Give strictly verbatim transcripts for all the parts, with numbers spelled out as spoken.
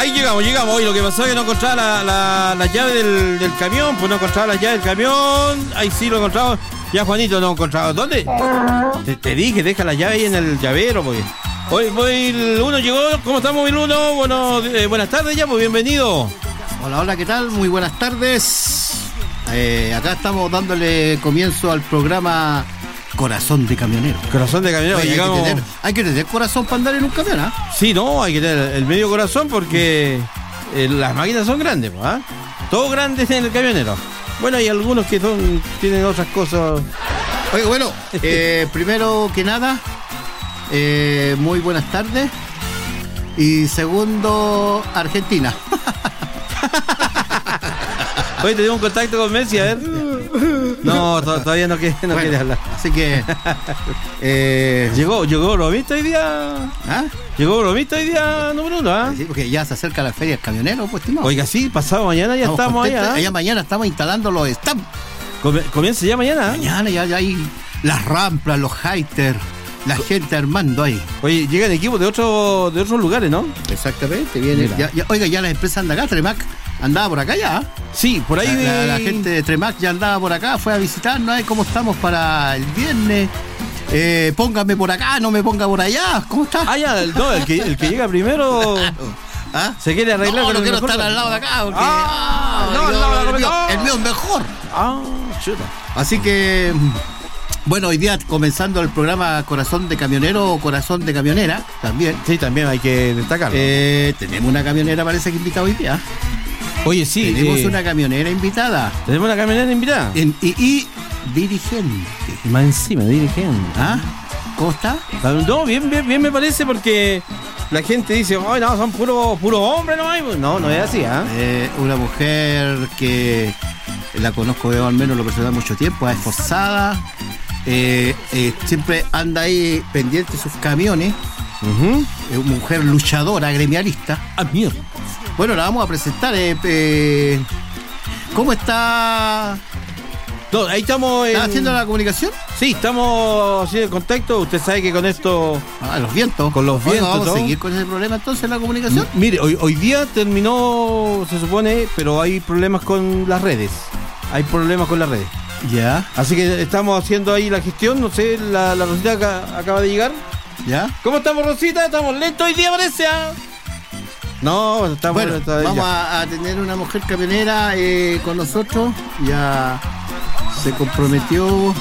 ahí llegamos, llegamos. Hoy lo que pasó es que no encontraba la, la, la llave del, del camión, pues no encontraba la llave del camión. Ahí sí lo encontraba. Ya Juanito no encontraba. ¿Dónde? Te, te dije, deja la llave ahí en el llavero, pues. Hoy, hoy el uno llegó. ¿Cómo estamos, el uno? Bueno, eh, buenas tardes ya, pues bienvenido. Hola, hola, ¿qué tal? Muy buenas tardes. Eh, acá estamos dándole comienzo al programa Corazón de Camionero. Corazón de Camionero. Oye, llegamos... hay, que tener, hay que tener corazón para andar en un camión, ¿ah? ¿eh? Sí, no, hay que tener el medio corazón porque eh, las máquinas son grandes, ¿ah? ¿eh? Todo grandes en el camionero. Bueno, hay algunos que son tienen otras cosas. Oye, bueno, eh, primero que nada, eh, muy buenas tardes. Y segundo, Argentina. Hoy tenemos un contacto con Messi, a ver. No, to- todavía no quiere, no bueno, quiere hablar. Así que eh, llegó, llegó bromista hoy día. ¿ah? Llegó bromista hoy día número uno, ¿ah? Sí, porque ya se acerca la feria del camionero, pues, estimado. Oiga, sí, pasado mañana ya estamos allá. Allá mañana estamos instalando los stamps. Come- comienza ya mañana. Mañana ya, ya hay las ramplas, los haters, la gente armando ahí. Oye, llegan equipos de otros de otros lugares, ¿no? Exactamente, viene. Ya, ya, oiga, ya las empresas andan acá, Tremac andaba por acá ya. Sí, por ahí. La, la, la gente de Tremac ya andaba por acá, fue a visitarnos, ¿eh? ¿Cómo estamos para el viernes? Eh, póngame por acá, no me ponga por allá. ¿Cómo está? Ah, ya, el, no, el que, el que llega primero. ¿Ah? Se quiere arreglar no, con no el quiero mejor. estar al lado de acá porque Ah, ah, no, al yo- lado de la el, mío, cometa- el mío es mejor. Ah, chuta. Así que bueno, hoy día comenzando el programa Corazón de Camionero o Corazón de Camionera también. Sí, también hay que destacarlo. Eh, tenemos una camionera, parece que invitada hoy día. Oye, sí. Tenemos eh, una camionera invitada Tenemos una camionera invitada. en- y, y dirigente. Y más encima, dirigente. ¿Ah? ¿Cómo está? No, bien, bien, bien me parece porque la gente dice, ay, no, son puros puro hombres, no hay. No, no es así, ¿ah? Eh, una mujer que la conozco yo al menos lo personal mucho tiempo, es esforzada, eh, eh, siempre anda ahí pendiente de sus camiones, Uh-huh. es una mujer luchadora, gremialista. Ah, mierda. Bueno, la vamos a presentar. Eh, eh, ¿Cómo está? No, ahí estamos. En... ¿Está haciendo la comunicación? Sí, estamos haciendo el contacto. Usted sabe que con esto. Ah, los vientos. Con los Oiga, vientos, vamos todo. a seguir con ese problema entonces en la comunicación. M- Mire, hoy, hoy día terminó, se supone, pero hay problemas con las redes. Hay problemas con las redes. Ya, Así que estamos haciendo ahí la gestión. No sé, la, la Rosita acá- acaba de llegar. ya. ¿Cómo estamos, Rosita? ¿Estamos lentos hoy día, parece? ¿Ah? No, estamos Bueno, todavía. vamos a, a tener una mujer camionera eh, con nosotros. Ya se comprometió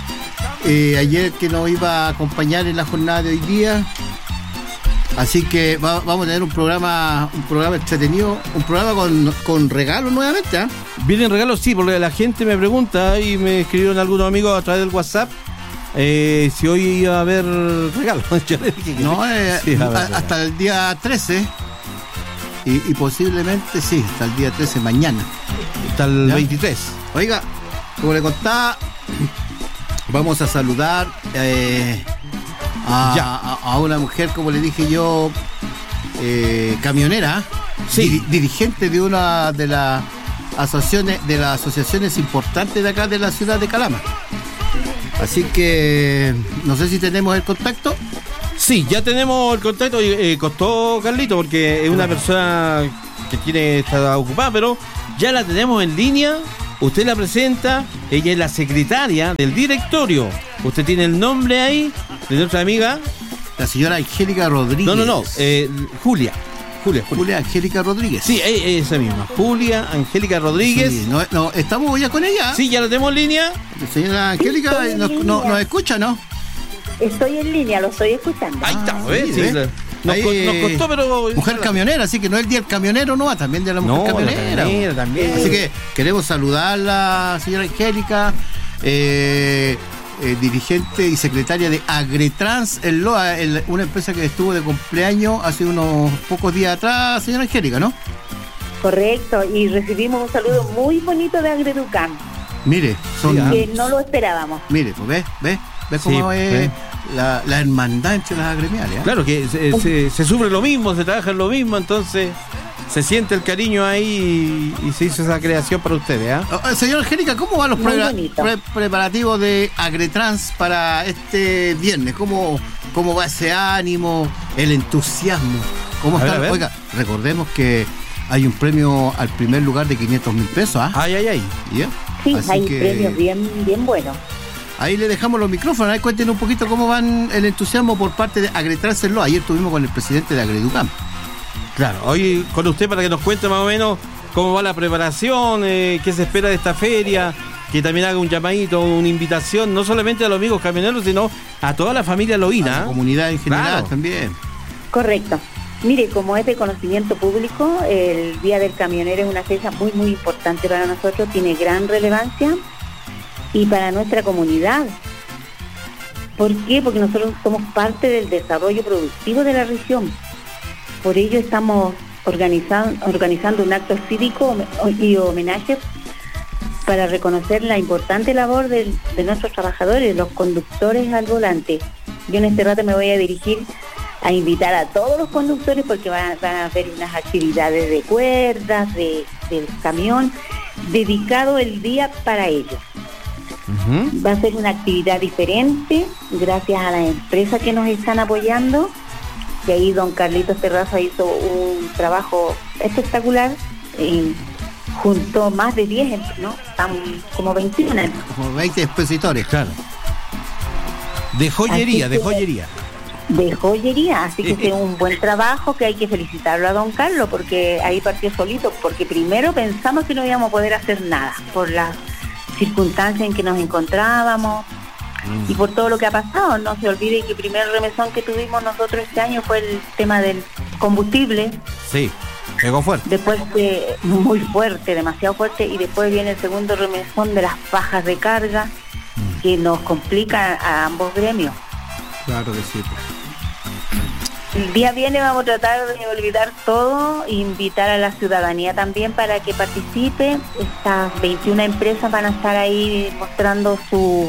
eh, ayer que nos iba a acompañar en la jornada de hoy día. Así que va- vamos a tener un programa un programa entretenido, un programa con, con regalos nuevamente. ¿Ah? Vienen regalos, sí, porque la gente me pregunta y me escribieron algunos amigos a través del WhatsApp eh, si hoy iba a haber regalos. Yo le dije que No, sí. eh, Sí, va a haber a- regalos. hasta el día trece. Y, y posiblemente sí, hasta el día trece, mañana. Hasta el ¿Ya? veintitrés. Oiga, como le contaba, vamos a saludar eh, a, Ya. a- a una mujer, como le dije yo, eh, camionera, Sí. diri- dirigente de una de las asociaciones, de las asociaciones importantes de acá de la ciudad de Calama. Así que no sé si tenemos el contacto. Sí, ya tenemos el contacto. Eh, costó Carlito porque es una persona que tiene está ocupada, pero ya la tenemos en línea. Usted la presenta, ella es la secretaria del directorio. Usted tiene el nombre ahí de nuestra amiga. La señora Angélica Rodríguez. No, no, no, eh, Julia. Julia, Julia. Julia Angélica Rodríguez. Sí, e- esa misma. Julia Angélica Rodríguez. Sí, Sí, no, no, estamos ya con ella. ya la tenemos en línea. Señora Angélica, Estoy en nos, no- línea. nos escucha, ¿no? Estoy en línea, lo estoy escuchando. Ahí Ah, está, ¿ves? sí, Sí, ¿ves? la- nos, Ahí, co- nos costó, pero. Mujer camionera, así que no es el día del camionero, no, también de la mujer No, la camionera. camionera también. Así que queremos saludarla, señora Angélica, eh, eh, dirigente y secretaria de Agretrans, el Loa, el- una empresa que estuvo de cumpleaños hace unos pocos días atrás, señora Angélica, ¿no? Correcto, y recibimos un saludo muy bonito de Agreducam, Mire, son, Sí, ah. que no lo esperábamos. mire, pues ves, ves, ves Sí, cómo es ves. la, la hermandad entre las agremiales. ¿eh? Claro que se, se, se sufre lo mismo, se trabaja en lo mismo, entonces se siente el cariño ahí y, y se hizo esa creación para ustedes, ¿ah? Oh, señora Angélica, ¿cómo van los Muy pre- bonito. pre- preparativos de Agretrans para este viernes? ¿Cómo, cómo va ese ánimo, el entusiasmo? ¿Cómo A ver, están? a ver. Oiga, recordemos que hay un premio al primer lugar de quinientos mil pesos, ¿ah? Ay, ay, ay. ¿Ya? Sí, Así hay que premios bien, bien buenos. ahí le dejamos los micrófonos. Ahí cuéntenos un poquito cómo van el entusiasmo por parte de Agretránselo. Ayer estuvimos con el presidente de Agreducam. Claro, hoy con usted para que nos cuente más o menos cómo va la preparación, eh, qué se espera de esta feria, que también haga un llamadito, una invitación, no solamente a los amigos camioneros, sino a toda la familia A la loína. comunidad en general Claro. también. Correcto. Mire, como es de conocimiento público, el Día del Camionero es una fecha muy, muy importante para nosotros, tiene gran relevancia y para nuestra comunidad. ¿Por qué? Porque nosotros somos parte del desarrollo productivo de la región. Por ello estamos organizando, organizando un acto cívico y homenaje para reconocer la importante labor de, de nuestros trabajadores, los conductores al volante. Yo en este rato me voy a dirigir a invitar a todos los conductores porque van, van a haber unas actividades de cuerdas, de, del camión, dedicado el día para ellos. Ujú. Va a ser una actividad diferente gracias a las empresas que nos están apoyando, que ahí don Carlitos Terraza hizo un trabajo espectacular, y juntó más de diez, ¿no? Están como veintiuno. Como veinte expositores. Claro. De joyería, Así de que- joyería. De joyería, así que es un buen trabajo que hay que felicitarlo a don Carlos porque ahí partió solito, porque primero pensamos que no íbamos a poder hacer nada por las circunstancias en que nos encontrábamos y por todo lo que ha pasado. No se olvide que el primer remesón que tuvimos nosotros este año fue el tema del combustible, Sí, pegó fuerte. después de muy fuerte, demasiado fuerte, y después viene el segundo remesón de las bajas de carga que nos complica a ambos gremios. Claro que sí. El día viene vamos a tratar de olvidar todo e invitar a la ciudadanía también para que participe. Estas veintiuna empresas van a estar ahí mostrando su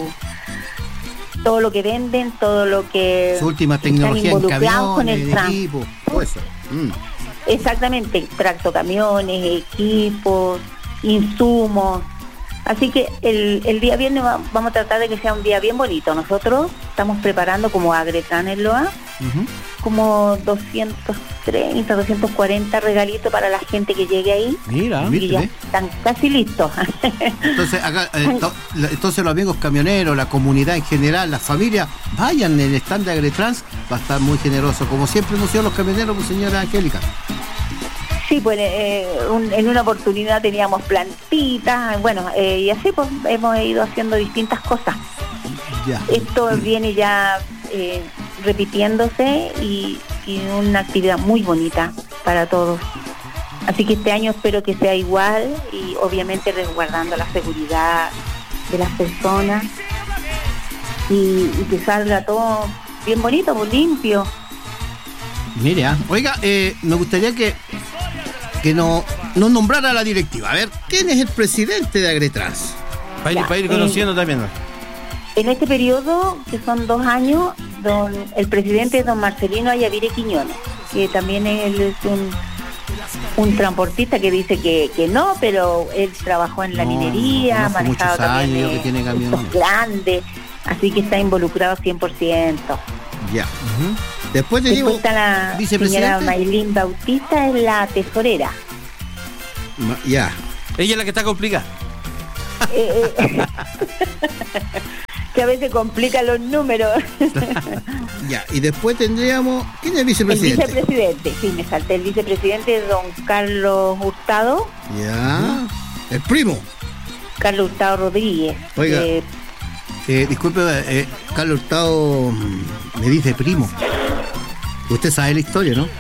todo lo que venden, todo lo que Su última están tecnología en involucrados con camiones, el en trans- equipo, todo eso. Mm. Exactamente, tractocamiones, equipos, insumos. Así que el, el día viernes va- vamos a tratar de que sea un día bien bonito. Nosotros estamos preparando como Agretran en Loa Ujú. como doscientos treinta, doscientos cuarenta regalitos para la gente que llegue ahí. Mira. Mira. Y ya ¿Viste? están casi listos. Entonces, acá, eh, to- la- entonces los amigos camioneros, la comunidad en general, las familias, vayan en el stand de Agretrans, va a estar muy generoso, como siempre hemos sido los camioneros, pues, señora Angélica. Sí, pues eh, un- en una oportunidad teníamos plantitas, bueno, eh, y así pues hemos ido haciendo distintas cosas. Ya. Esto viene ya eh, repitiéndose y, y una actividad muy bonita para todos. Así que este año espero que sea igual y obviamente resguardando la seguridad de las personas y, y que salga todo bien bonito, muy limpio. Mire, ah. Oiga, eh, me gustaría que, que no, nos nombrara la directiva. A ver, ¿quién es el presidente de Agretrans? Para ir, Ya, para ir eh, conociendo también. En este periodo, que son dos años, don, el presidente es don Marcelino Ayavire Quiñones, que también él es un, un transportista que dice que, que no, pero él trabajó en la No, minería, ha conozco manejado muchos años también que eh, tiene camiones. estos grandes, así que está involucrado cien por ciento. Ya. Después te Después digo, está la señora vicepresidente. Maylin Bautista, es la tesorera. Ma- Ya. Ella es la que está complicada. Eh, eh, que a veces complica los números. Ya. Y después tendríamos, ¿quién es el El vicepresidente? vicepresidente, sí, me salté. El vicepresidente es don Carlos Hurtado, Ya. El primo. Carlos Hurtado Rodríguez. Oiga. Eh, Eh, disculpe, eh, Carlos Hurtado mm, me dice primo. Usted sabe la historia, ¿no?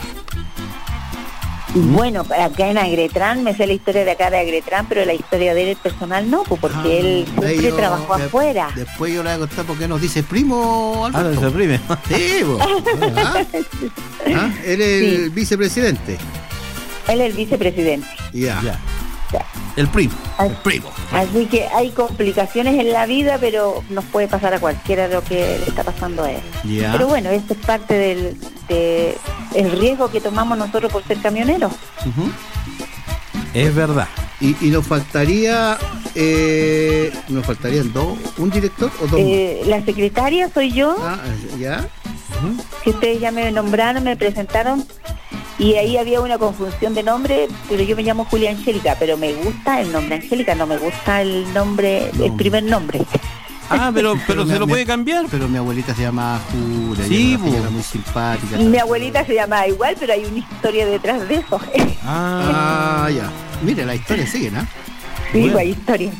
Bueno, acá en Agretran, me sé la historia de acá de Agretran, pero la historia de él personal no, pues porque Ah, él siempre yo- trabajó de- afuera. Después yo le voy a contar por qué nos dice primo, Ah, no Alberto. se oprime. Sí, po. ¿Ah? ¿Ah? Él es el Sí. vicepresidente. Él es el vicepresidente. Ya. Ya. Ya. El primo. El primo. Así que hay complicaciones en la vida, pero nos puede pasar a cualquiera lo que le está pasando a él. Ya. Pero bueno, esto es parte del de el riesgo que tomamos nosotros por ser camioneros. Ujú. Es verdad. Y, y nos faltaría, eh, nos faltarían dos, un director o dos. Eh, la secretaria soy yo, Ah, ya. que ustedes ya me nombraron, me presentaron, Y ahí había una confusión de nombre, pero yo me llamo Julia Angélica, pero me gusta el nombre Angélica, no me gusta el nombre, no. el primer nombre. Ah, pero, pero, pero se lo mi, puede cambiar. Pero mi abuelita se llama Julia, sí, ella era muy simpática. Mi abuelita se llama igual, pero hay una historia detrás de eso. Ah, ah ya. Mire, la historia sigue, ¿no? Sí, bueno. Hay historia.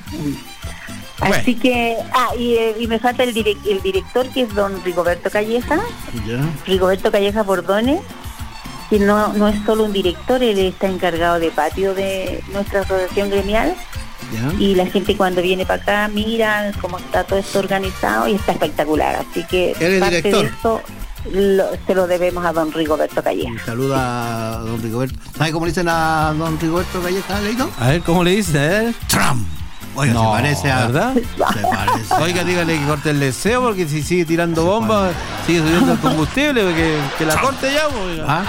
Así bueno. que, ah, y, y me falta el, direct, el director, que es don Rigoberto Calleja. Ya. Rigoberto Calleja Bordones, que no, no es solo un director, él está encargado de patio de nuestra asociación gremial. ¿Ya? Y la gente cuando viene para acá mira cómo está todo esto organizado y está espectacular. Así que parte director. de esto lo, se lo debemos a don Rigoberto Calleja. Saluda a don Rigoberto. ¿Sabe cómo le dicen a don Rigoberto Calleja, Leito? A ver, ¿cómo le dicen? A ver. Trump. Oiga, no, se parece a... ¿verdad? Se parece. Oiga, dígale que corte el deseo, porque si sigue tirando bombas, sigue subiendo el combustible, que, que la corte ya, oiga. ¿Ah?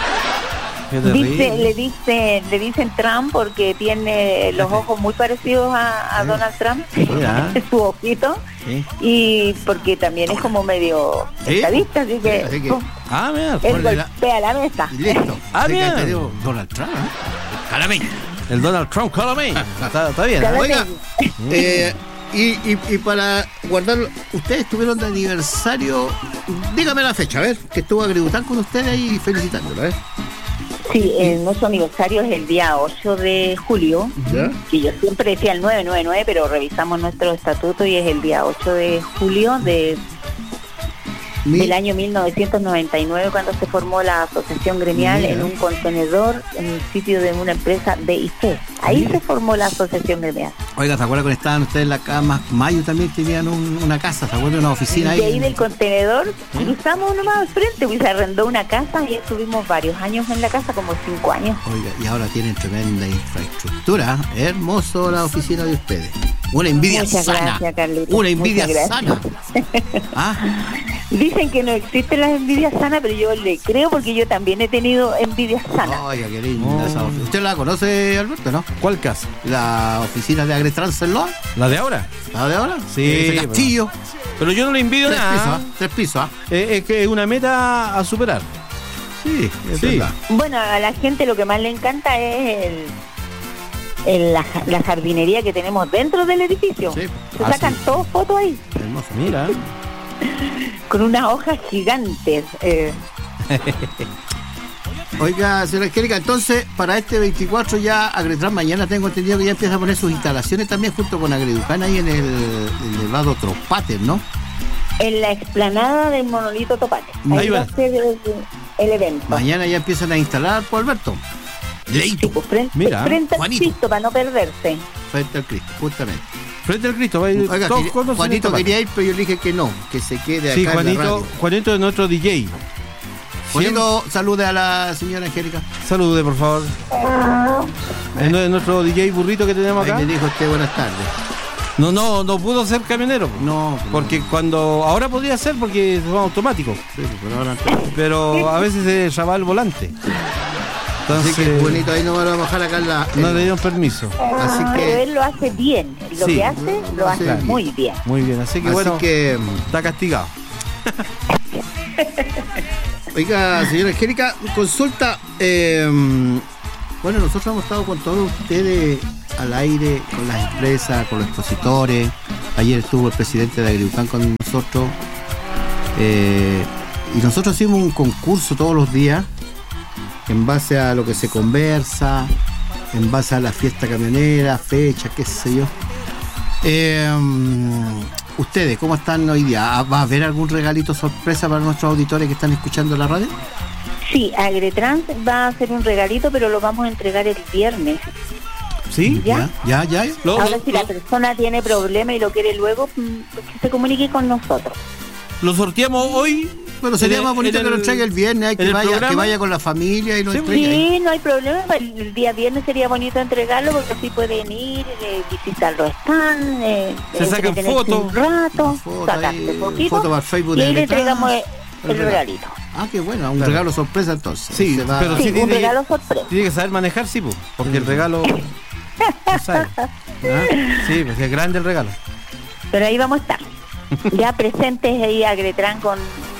Dice, le dice, le dicen Trump porque tiene los ojos muy parecidos a, a Donald Trump, su ojito, ¿sí? Y porque también es como medio ¿sí? estadista, así que, así que ah, mira, él golpea la mesa. Listo. Ah, mira. Donald Trump, ¿eh? Calamé. El Donald Trump, calamé. Está, está bien. ¿eh? Oiga, eh, y, y, y para guardarlo, ustedes estuvieron de aniversario, dígame la fecha, a ver, que estuvo Agridután con ustedes y felicitándolo, a ver. Sí, el, nuestro aniversario es el día ocho de julio, ¿ya? Que yo siempre decía el nueve nueve nueve, pero revisamos nuestro estatuto y es el día ocho de julio de Mil... del año mil novecientos noventa y nueve, cuando se formó la asociación gremial. Mira. En un contenedor en el sitio de una empresa B I C. Ahí Mira. se formó la asociación gremial. Oiga, ¿se acuerdan cuando estaban ustedes en la cama? Mayo también tenían un, una casa, ¿se acuerdan? Una oficina y ahí. Y ahí del contenedor ¿Eh? cruzamos nomás al frente, pues se arrendó una casa y estuvimos varios años en la casa, como cinco años. Oiga, y ahora tienen tremenda infraestructura. Hermoso la oficina de ustedes. Una envidia Muchas sana. Gracias, Carlito. Una envidia sana. ¿Ah? Dicen que no existen las envidias sanas, pero yo le creo porque yo también he tenido envidias sanas. Oiga, qué linda esa oficina. ¿Usted la conoce, Alberto, no? ¿Cuál casa? La oficina de Agretrans en Loa. ¿La de ahora? ¿La de ahora? Sí. Ese castillo. Pero, pero yo no le envidio tres nada. Pisos, ¿eh? Tres pisos, ¿eh? Es, es que es una meta a superar. Sí, es sí. verdad. Bueno, a la gente lo que más le encanta es el... En la, la jardinería que tenemos dentro del edificio. Sí. Se ah, sacan sí. todas fotos ahí. Hermoso. Mira. Con unas hojas gigantes. Eh. Oiga, señora Angélica, entonces para este veinticuatro ya Agretrans mañana tengo entendido que ya empieza a poner sus instalaciones también junto con Agreducan ahí en el elevado Tropater, ¿no? En la explanada del Monolito Topate. Ahí, ahí va a ser el, el evento. Mañana ya empiezan a instalar, por Alberto. Sí, pues frente, Mira, frente al Cristo, para no perderse. Frente al Cristo, justamente. Frente al Cristo, va a ir. Oiga, quería, Juanito quería ir, pero yo le dije que no, que se quede sí, acá Juanito, en la radio. Juanito es nuestro D J. Juanito, salude a la señora Angélica. Salude, por favor. ¿Eh? Es nuestro D J burrito que tenemos acá. Ahí le dijo usted buenas tardes. No, no, no pudo ser camionero. No, porque no. cuando ahora podría ser porque es automático. Sí, pero, ahora... pero a veces se llama el volante. Entonces, así que bonito, ahí no me lo vamos a bajar acá en la... No le dieron permiso. Así que... Pero él lo hace bien. Lo sí, que hace, lo hace claro. muy bien. Muy bien, así que así bueno, que... está castigado. Oiga, señora Angélica, consulta. Eh, bueno, nosotros hemos estado con todos ustedes al aire, con las empresas, con los expositores. Ayer estuvo el presidente de Agriducan con nosotros. Eh, y nosotros hicimos un concurso todos los días en base a lo que se conversa, en base a la fiesta camionera, fecha, qué sé yo. Eh, ustedes, ¿cómo están hoy día? ¿Va a haber algún regalito sorpresa para nuestros auditores que están escuchando la radio? Sí, Agretrans va a hacer un regalito, pero lo vamos a entregar el viernes. ¿Sí? ¿Ya? ¿Ya? ¿Ya? ya. Lo, Ahora, lo, si lo, la persona tiene problema y lo quiere luego, que se comunique con nosotros. ¿Lo sorteamos hoy? Bueno, sería el, más bonito que el, lo entregue el viernes, que vaya, que vaya con la familia y lo sí, entregue. Sí, ahí. No hay problema. El día viernes sería bonito entregarlo porque así pueden ir, eh, visitar los stands, eh, se sacan fotos. Un rato, foto sacarse poquito. Foto para Facebook y ahí le entregamos el, el regalito. Ah, qué bueno, un claro. regalo sorpresa entonces. Sí, va... pero sí, sí un tiene, regalo sorpresa. Tiene que saber manejar, sí, pues, porque el regalo... no sabe. ¿Ah? Sí, pues es grande el regalo. Pero ahí vamos a estar. Ya presentes ahí Agretrans con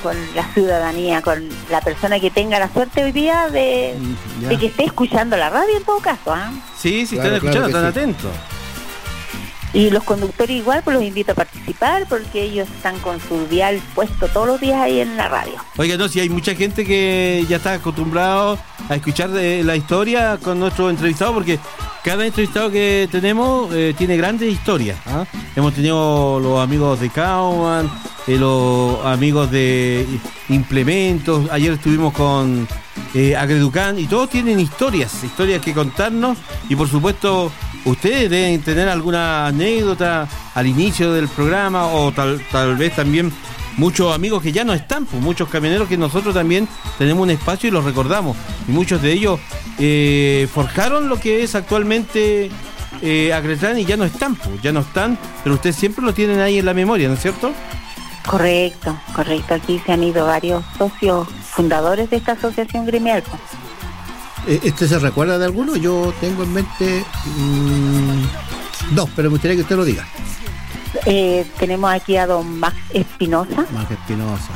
con la ciudadanía, con la persona que tenga la suerte hoy día de, Ya. de que esté escuchando la radio en todo caso, ¿ah? Sí, sí, Claro, están escuchando, claro que están sí. atentos. Y los conductores igual, pues los invito a participar porque ellos están con su dial puesto todos los días ahí en la radio. Oiga, no, si hay mucha gente que ya está acostumbrado a escuchar de la historia con nuestro entrevistado, porque cada entrevistado que tenemos eh, tiene grandes historias. ¿Ah? Hemos tenido los amigos de Kauman, eh, los amigos de Implementos, ayer estuvimos con eh, Agreducan, y todos tienen historias, historias que contarnos, y por supuesto ustedes deben tener alguna anécdota al inicio del programa, o tal, tal vez también muchos amigos que ya no están, pues muchos camioneros que nosotros también tenemos un espacio y los recordamos, y muchos de ellos eh, forjaron lo que es actualmente eh, Agretran, y ya no están, pues ya no están, pero ustedes siempre lo tienen ahí en la memoria, ¿no es cierto? Correcto, correcto. Aquí se han ido varios socios fundadores de esta asociación gremial, pues. Eh, ¿Este se recuerda de alguno? Yo tengo en mente mmm, dos, pero me gustaría que usted lo diga. Eh, tenemos aquí a don Max Espinosa Más Espinosa.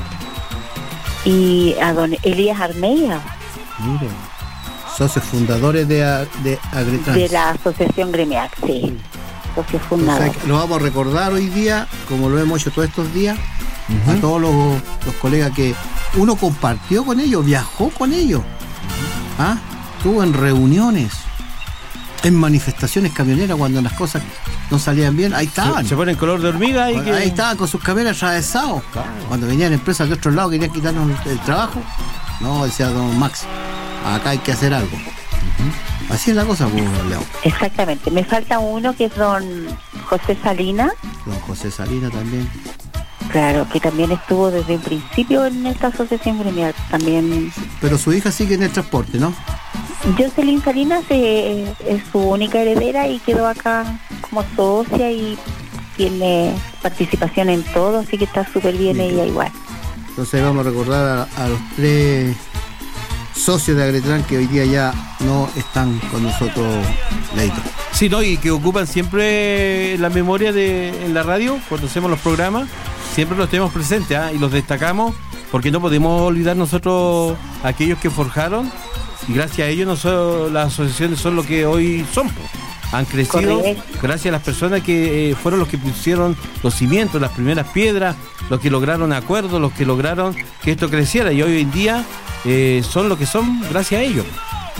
y a don Elías Armeya Mire, socios fundadores de, a- de Agretrans. de la asociación gremial, sí, socios O fundadores. sea, que lo vamos a recordar hoy día, como lo hemos hecho todos estos días, a todos los, los colegas que uno compartió con ellos, viajó con ellos, ¿ah? Estuvo en reuniones, en manifestaciones camioneras cuando las cosas no salían bien, ahí estaban. Se, se ponen color de hormiga y que... Ahí estaban con sus camiones atravesados. Cuando venían empresas de otro lado querían quitarnos el, el trabajo. No, decía don Max, acá hay que hacer algo. Así es la cosa, pues, Leo. Exactamente. Me falta uno que es don José Salinas, Don José Salinas también. claro, que también estuvo desde el principio en esta asociación gremial. También Pero su hija sigue en el transporte, ¿no? Jocelyn Salinas eh, es su única heredera y quedó acá como socia y tiene participación en todo, así que está súper bien Bien. ella igual. Entonces vamos a recordar a, a los tres socios de Agretran que hoy día ya no están con nosotros, Leito. Sí, ¿no? Y que ocupan siempre la memoria de en la radio, cuando hacemos los programas, siempre los tenemos presentes, ¿ah? Y los destacamos, porque no podemos olvidar nosotros a aquellos que forjaron, y gracias a ellos nosotros, las asociaciones son lo que hoy son, pues. Han crecido Correcto. gracias a las personas que eh, fueron los que pusieron los cimientos, las primeras piedras, los que lograron acuerdos, los que lograron que esto creciera, y hoy en día eh, son lo que son gracias a ellos.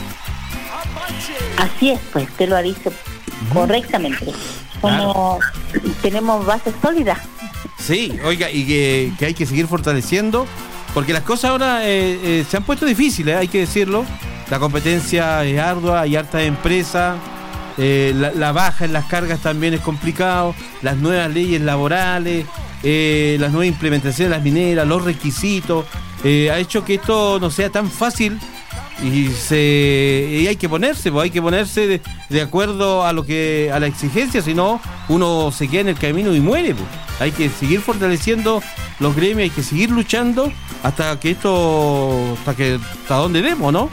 Así es, pues, te lo ha dicho correctamente. Somos, tenemos bases sólidas. Sí, oiga, y que, que hay que seguir fortaleciendo, porque las cosas ahora eh, eh, se han puesto difíciles, hay que decirlo. La competencia es ardua, hay hartas empresas, eh, la, la baja en las cargas también es complicado, las nuevas leyes laborales, eh, las nuevas implementaciones de las mineras, los requisitos, eh, ha hecho que esto no sea tan fácil. Y se y hay que ponerse, pues hay que ponerse de, de acuerdo a lo que a la exigencia, si no uno se queda en el camino y muere, pues. Hay que seguir fortaleciendo los gremios, hay que seguir luchando hasta que esto hasta que hasta donde demos, ¿no?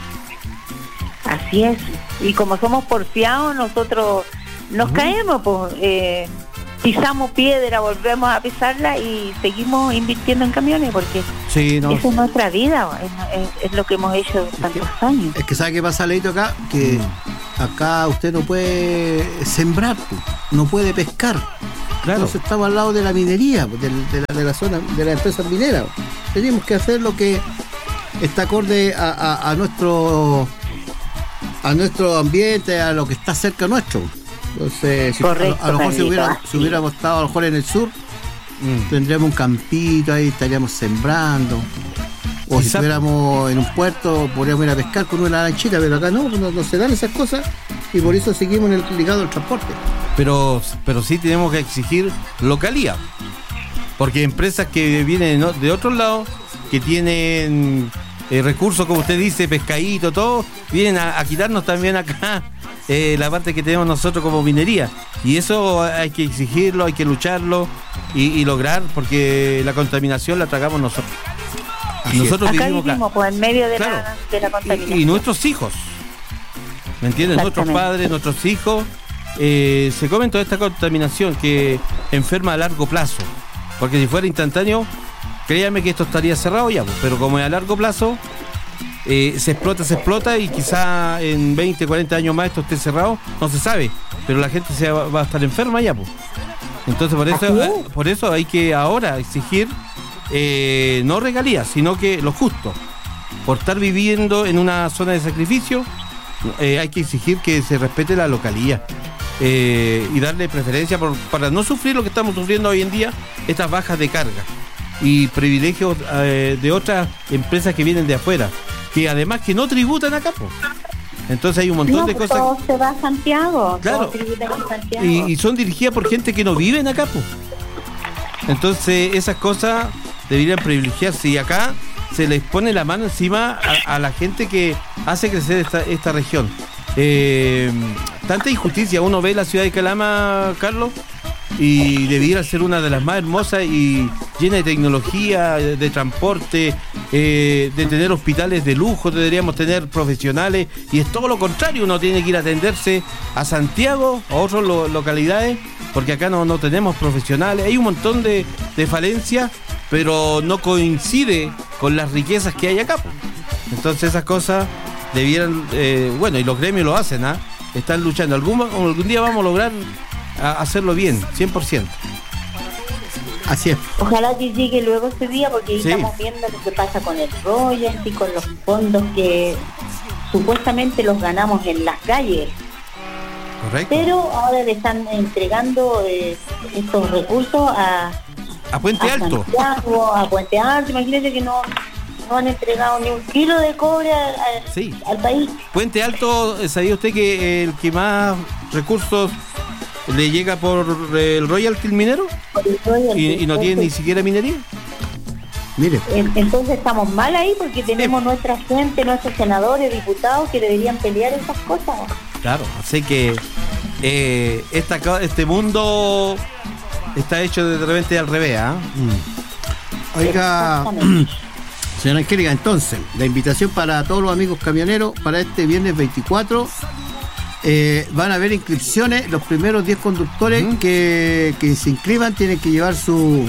Así es. Y como somos porfiados, nosotros nos Ujú. caemos, pues, eh, pisamos piedra, volvemos a pisarla y seguimos invirtiendo en camiones, porque Sí, no. esa es nuestra vida, es, es- es lo que hemos hecho tantos años. Es que ¿sabe qué pasa, Leito, acá? Que acá usted no puede sembrar, pues, no puede pescar. Claro. Entonces estamos al lado de la minería, pues, del- de, la, de la zona, de las empresas mineras. Tenemos que hacer lo que está acorde a, a- a nuestro a nuestro ambiente, a lo que está cerca nuestro. Entonces, si, Correcto, a, a lo mejor si, Carlito, hubiera- así. si hubiéramos estado a lo mejor en el sur, Mm. tendríamos un campito ahí, estaríamos sembrando. O si Quizá- estuviéramos en un puerto, podríamos ir a pescar con una lanchita, pero acá no, no, no se dan esas cosas y por eso seguimos en el ligado al transporte. Pero, pero sí tenemos que exigir localía, porque empresas que vienen ¿no? de otros lados, que tienen eh, recursos, como usted dice, pescadito, todo, vienen a, a quitarnos también acá eh, la parte que tenemos nosotros como minería, y eso hay que exigirlo, hay que lucharlo y, y lograr, porque la contaminación la tragamos nosotros. Así es. Nosotros Acá vivimos acá. vivimos, pues, en medio de, Claro. la, de la contaminación. Y, y nuestros hijos, ¿me entienden? Nuestros Exactamente. padres, nuestros hijos, eh, se comen toda esta contaminación que enferma a largo plazo. Porque si fuera instantáneo, créame que esto estaría cerrado ya, pues, pero como es a largo plazo, eh, se explota, se explota y quizá en veinte, cuarenta años más esto esté cerrado, no se sabe, pero la gente se va, va a estar enferma ya, pues. Entonces por eso, eh, por eso hay que ahora exigir eh, no regalías, sino que lo justo. Por estar viviendo en una zona de sacrificio, eh, hay que exigir que se respete la localía. Eh, y darle preferencia por, para no sufrir lo que estamos sufriendo hoy en día, estas bajas de carga y privilegios eh, de otras empresas que vienen de afuera, que además que no tributan acá, po. Entonces hay un montón no, de cosas. Todo se va a Santiago, claro, todo tributan en Santiago. Y, y son dirigidas por gente que no vive en acá, po. Entonces esas cosas deberían privilegiarse y acá se les pone la mano encima a, a la gente que hace crecer esta, esta región. Eh, tanta injusticia, uno ve la ciudad de Calama, Carlos, y debiera ser una de las más hermosas y llena de tecnología, de, de transporte, eh, de tener hospitales de lujo, deberíamos tener profesionales, y es todo lo contrario, uno tiene que ir a atenderse a Santiago, a otras lo, localidades, porque acá no, no tenemos profesionales, hay un montón de, de falencias, pero no coincide con las riquezas que hay acá. Entonces esas cosas debieran, eh, bueno, y los gremios lo hacen, ¿ah? ¿eh? Están luchando. Algún, algún día vamos a lograr a, hacerlo bien, cien por ciento. Así es. Ojalá que llegue luego ese día, porque ahí sí estamos viendo lo que pasa con el royalty, con los fondos que supuestamente los ganamos en las calles. Correcto. Pero ahora le están entregando eh, estos recursos a a Puente a Alto. Santiago, a Puente Alto. Imagínate que no, no han entregado ni un kilo de cobre a, sí. al país. Puente Alto, ¿sabía usted que el que más recursos le llega por el royalty minero? El royalty, y, y no tiene ni siquiera minería. Mire. Entonces estamos mal ahí porque tenemos sí. nuestra gente, nuestros senadores, diputados que deberían pelear esas cosas. Claro, así que eh, esta, este mundo está hecho de repente al revés, ¿eh? Mm. Oiga, señora Angélica, entonces, la invitación para todos los amigos camioneros para este viernes veinticuatro. Eh, van a haber inscripciones. Los primeros diez conductores uh-huh. que, que se inscriban tienen que llevar su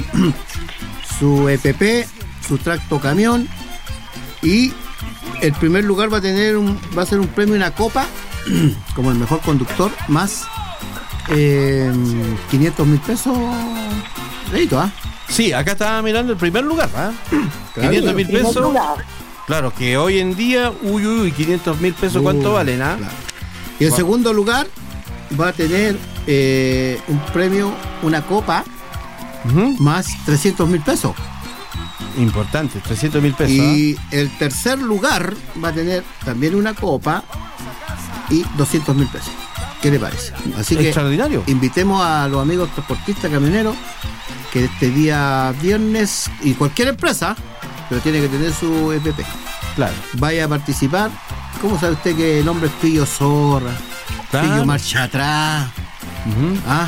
su E P P, su tracto camión, y el primer lugar va a tener un, va a ser un premio, una copa como el mejor conductor, más eh, quinientos mil pesos. Leito, ¿ah? ¿eh? Sí, acá estaba mirando el primer lugar, ¿ah? ¿eh? Claro, quinientos mil pesos. Claro, que hoy en día, uy, uy, quinientos mil pesos, ¿cuánto uh, valen? ¿ah? Claro. Y el wow. segundo lugar va a tener eh, un premio, una copa, uh-huh. más trescientos mil pesos. Importante, trescientos mil pesos. Y ¿eh? el tercer lugar va a tener también una copa y doscientos mil pesos. ¿Qué le parece? Así que extraordinario. Invitemos a los amigos transportistas camioneros que este día viernes, y cualquier empresa, pero tiene que tener su E P P. Claro. Vaya a participar. ¿Cómo sabe usted que el hombre es pillo zorra? Claro. Pillo marcha atrás. Uh-huh. ¿Ah?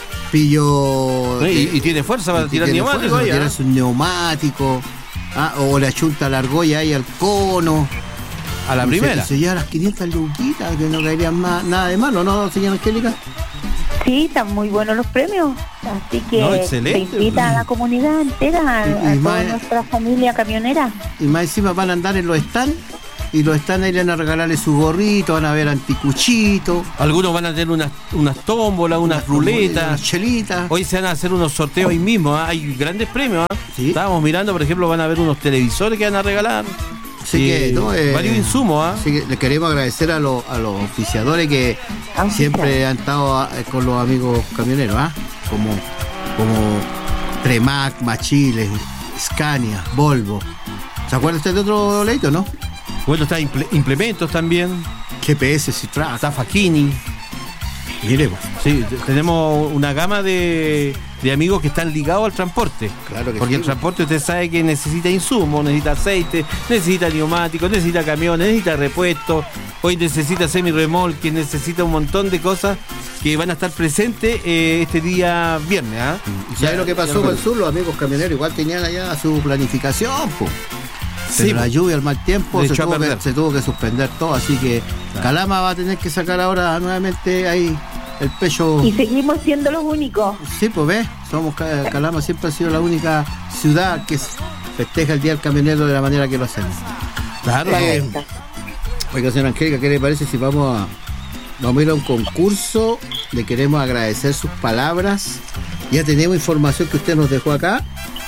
Pillo. Sí, y, y tiene fuerza para tirar neumático. Para tirar su neumático. ¿Ah? O le achunta la argolla ahí al cono. A la primera. Se, se lleva las quinientas luquitas, que no caerían más, nada de malo, ¿no, señora Angélica? Sí, están muy buenos los premios. Así que no, se invita a la comunidad entera, a, y, y a toda más, nuestra familia camionera. Y más encima van a andar en los stands. Y los stands ahí le van a regalarle su gorrito, van a ver anticuchito. Algunos van a tener unas, unas tómbolas, unas, unas ruletas, unas chelitas. Hoy se van a hacer unos sorteos ahí mismo, ¿eh? Hay grandes premios. ¿eh? ¿Sí? Estábamos mirando, por ejemplo, van a haber unos televisores que van a regalar. Así que, no, eh, varios insumos. ¿eh? Así que le queremos agradecer a, lo, a los oficiadores que ah, siempre sí. han estado con los amigos camioneros, ¿eh? como, como Tremac, Machiles, Scania, Volvo. ¿Se acuerda usted de otro leito, no? Bueno, está imple- implementos también. G P S, Citrac. Está Facchini. Miremos. Sí, t- tenemos una gama de, de amigos que están ligados al transporte. Claro que Porque sí. el transporte usted sabe que necesita insumos, necesita aceite, necesita neumáticos, necesita camiones, necesita repuestos. Hoy necesita semirremolque, necesita un montón de cosas que van a estar presentes eh, este día viernes. ¿eh? ¿Y sabe lo que pasó con el sur? Los amigos camioneros igual tenían allá su planificación, pues. Pero sí, la lluvia, el mal tiempo, se tuvo, que, se tuvo que suspender todo, así que claro. Calama va a tener que sacar ahora nuevamente ahí el pecho. Y seguimos siendo los únicos. Sí, pues ves, somos Calama siempre ha sido la única ciudad que festeja el Día del Camionero de la manera que lo hacemos. Claro. Eh, oiga, señora Angélica, ¿qué le parece si vamos a, vamos a ir a un concurso? Le queremos agradecer sus palabras. Ya tenemos información que usted nos dejó acá.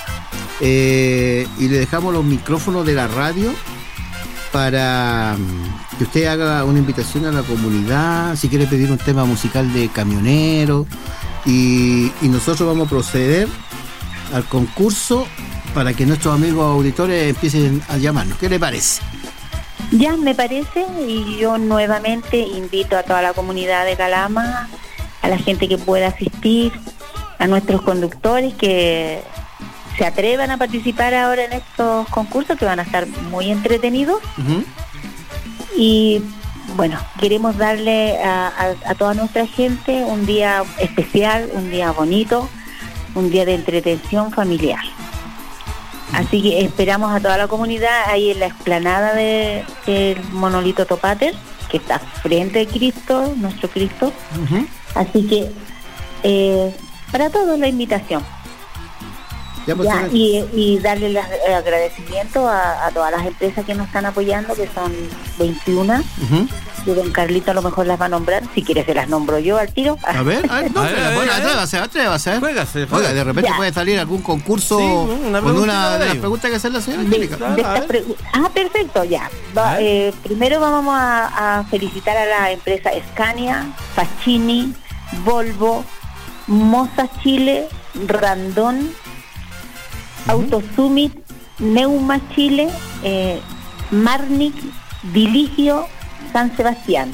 Eh, y le dejamos los micrófonos de la radio para que usted haga una invitación a la comunidad, si quiere pedir un tema musical de camionero, y, y nosotros vamos a proceder al concurso para que nuestros amigos auditores empiecen a llamarnos. ¿Qué le parece? Ya me parece, y yo nuevamente invito a toda la comunidad de Calama, a la gente que pueda asistir, a nuestros conductores que se atrevan a participar ahora en estos concursos que van a estar muy entretenidos. Uh-huh. Y bueno, queremos darle a, a, a toda nuestra gente un día especial, un día bonito, un día de entretención familiar. Así que esperamos a toda la comunidad ahí en la explanada de, del Monolito Topater, que está frente de Cristo, nuestro Cristo. Uh-huh. Así que eh, para todos la invitación. Ya, pues, ya, y, y darle el agradecimiento a, a todas las empresas que nos están apoyando, que son veintiuna. Uh-huh. Y don Carlito a lo mejor las va a nombrar. Si quiere se las nombro yo al tiro. A ver, a ver, no, a ver, a ver, atrévase, atrévase. Juégase, juégase. Oiga, de repente ya puede salir algún concurso, sí, una con una de las preguntas que hace la señora Angélica. De, de pre- ah, perfecto, ya. Va, eh, primero vamos a, a felicitar a la empresa Scania, Pacini, Volvo, Moza Chile, Randón, uh-huh. Autosumit, Neuma Chile, eh, Marnic, Diligio, San Sebastián.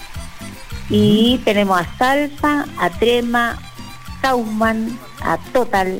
Y uh-huh. tenemos a Salfa, a Trema, Kaufman, a Total,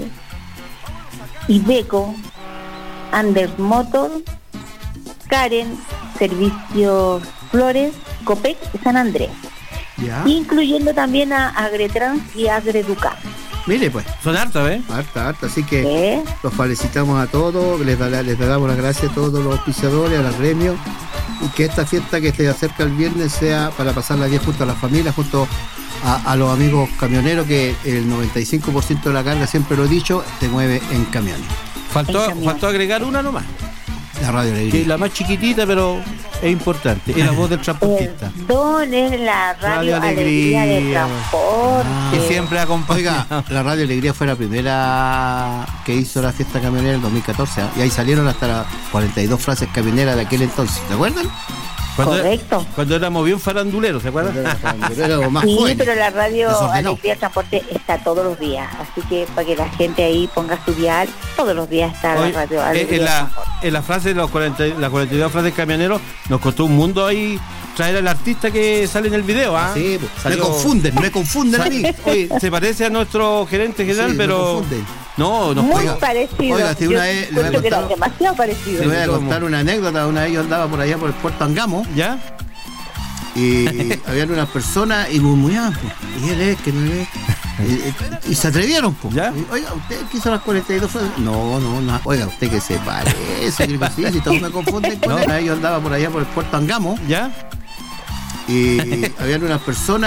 Iveco, Anders Motor, Karen, Servicios Flores, Copec y San Andrés. ¿Ya? Incluyendo también a Agretrans y Agreducar. Mire, pues, son hartas, ¿eh? Harta, harta, así que ¿Eh? los felicitamos a todos, les, da, les damos las gracias a todos los auspiciadores, a los gremios, y que esta fiesta que se acerca el viernes sea para pasarla bien junto a las familias, junto a, a los amigos camioneros, que el noventa y cinco por ciento de la carga, siempre lo he dicho, se mueve en camiones. Faltó, camión. faltó agregar una nomás. La Radio Alegría. Que es la más chiquitita, pero es importante. Es la voz del transportista. Don es la Radio, radio Alegría, Alegría del Transporte. Ah, que siempre acompaña. Oiga, la Radio Alegría fue la primera que hizo la fiesta camionera en el dos mil catorce. ¿eh? Y ahí salieron hasta las cuarenta y dos frases camioneras de aquel entonces. ¿Se acuerdan? Cuando, Correcto. Cuando éramos bien farandulero, ¿se acuerdan? Más sí, joven, pero la Radio Alegría del Transporte está todos los días, así que para que la gente ahí ponga su dial, todos los días está Hoy, la Radio Alegría. En la, en la frase de los cuarenta, las cuarenta y dos frases camioneros, nos costó un mundo ahí traer al artista que sale en el video. ¿ah? Sí, Salió, me confunden, me confunden a mí. Oye, se parece a nuestro gerente general, sí, pero... No, no. Muy oiga, parecido. Oiga, si una vez le voy a contar, que era demasiado parecido. Le voy a contar una anécdota. Una vez yo andaba por allá por el puerto Angamo. ¿Ya? Y habían unas personas y murmuraban, y él es, que no es. Y, y, y se atrevieron, pues. ¿Ya? Oiga, ¿usted quiso las cuarenta y dos? No, no, no. Oiga, usted que se parece. Creo que sí, si todos me confunden con ¿No? él. Yo andaba por allá por el puerto Angamo. ¿Ya? Y habían unas personas